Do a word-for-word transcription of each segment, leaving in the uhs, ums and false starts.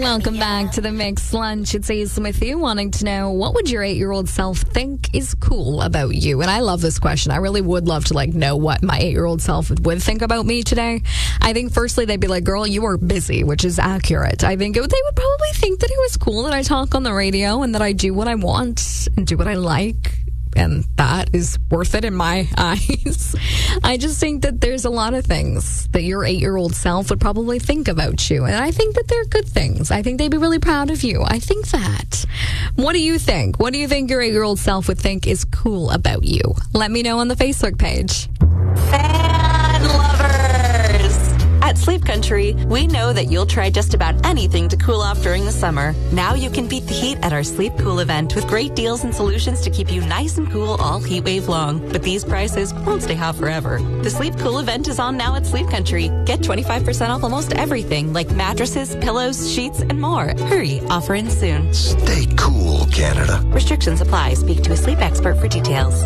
Welcome back to the Mixed Lunch. It's Aislinn with you, wanting to know, what would your eight-year-old self think is cool about you? And I love this question. I really would love to, like, know what my eight-year-old self would think about me today. I think, firstly, they'd be like, girl, you are busy, which is accurate. I think it, they would probably think that it was cool that I talk on the radio and that I do what I want and do what I like. And that is worth it in my eyes. I just think that there's a lot of things that your eight-year-old self would probably think about you. And I think that they're good things. I think they'd be really proud of you. I think that. What do you think? What do you think your eight-year-old self would think is cool about you? Let me know on the Facebook page. Fan lovers! At Sleep Country, we know that you'll try just about anything to cool off during the summer. Now you can beat the heat at our Sleep Cool event with great deals and solutions to keep you nice and cool all heat wave long. But these prices won't stay hot forever. The Sleep Cool event is on now at Sleep Country. Get twenty-five percent off almost everything, like mattresses, pillows, sheets, and more. Hurry, offer ends soon. Stay cool, Canada. Restrictions apply. Speak to a sleep expert for details.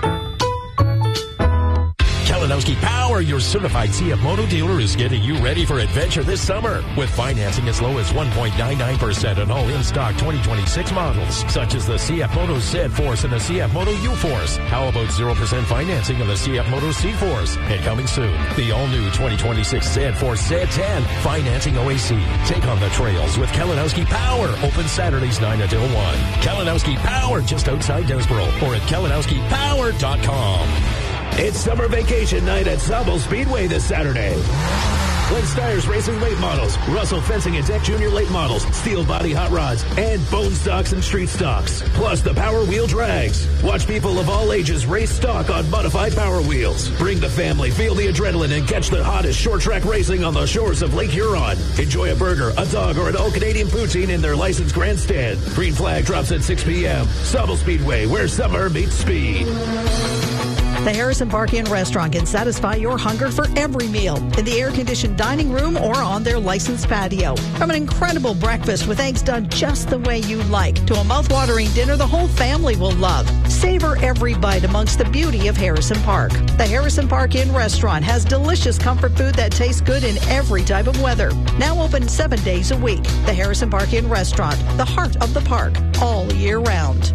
Kalinowski Power, your certified C F Moto dealer, is getting you ready for adventure this summer with financing as low as one point nine nine percent on all in-stock twenty twenty-six models, such as the C F Moto Z Force and the C F Moto U-Force. How about zero percent financing of the C F Moto C-Force? And coming soon, the all-new twenty twenty-six Z Force Z ten, financing O A C. Take on the trails with Kalinowski Power. Open Saturdays nine until one. Kalinowski Power, just outside Dillsboro, or at kalinowski power dot com. It's summer vacation night at Sauble Speedway this Saturday. Glenn Steyer's Racing late models, Russell Fencing and Deck Junior late models, Steel Body hot rods, and bone stocks and street stocks. Plus the Power Wheel drags. Watch people of all ages race stock on modified Power Wheels. Bring the family, feel the adrenaline, and catch the hottest short track racing on the shores of Lake Huron. Enjoy a burger, a dog, or an all-Canadian poutine in their licensed grandstand. Green flag drops at six p.m. Sauble Speedway, where summer meets speed. The Harrison Park Inn restaurant can satisfy your hunger for every meal in the air-conditioned dining room or on their licensed patio. From an incredible breakfast with eggs done just the way you like to a mouth-watering dinner the whole family will love. Savor every bite amongst the beauty of Harrison Park. The Harrison Park Inn restaurant has delicious comfort food that tastes good in every type of weather. Now open seven days a week. The Harrison Park Inn restaurant, the heart of the park, all year round.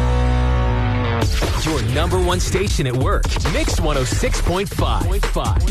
Your number one station at work, Mix one oh six point five.